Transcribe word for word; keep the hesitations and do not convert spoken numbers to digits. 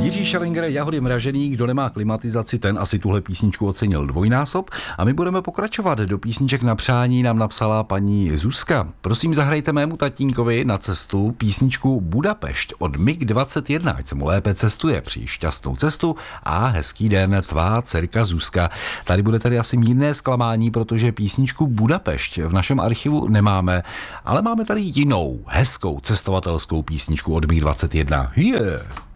Jiří Schellinger, Jahody mražený, kdo nemá klimatizaci, ten asi tuhle písničku ocenil dvojnásob. A my budeme pokračovat. Do písniček na přání nám napsala paní Zuzka. Prosím, zahrajte mému tatínkovi na cestu písničku Budapešť od M I G dvacet jedna, ať se mu lépe cestuje, při šťastnou cestu a hezký den, tvá dcerka Zuzka. Tady bude tady asi mírné zklamání, protože písničku Budapešť v našem archivu nemáme, ale máme tady jinou, hezkou cestovatelskou písničku od M I G dvacet jedna. Yeah.